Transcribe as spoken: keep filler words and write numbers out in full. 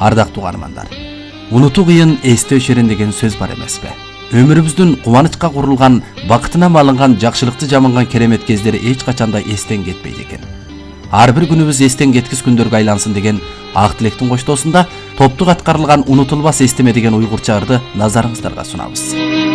Ардактуу угармандар, унутуу кыйын эстөө шерин деген сөз бар эмеспи? Өмүрүбүздүн кубанычка курулган, бакытына малынган, жакшылыкты жаманган керемет кездери эч качанда эстен кетпейт экен. Ар бир күнүбүз эстен кеткис күндөргө айлансын деген ак тилектин коштоосунда топтук аткарылган унутулбас эстеме деген уйгурча ырды назарыңыздарга сунабыз.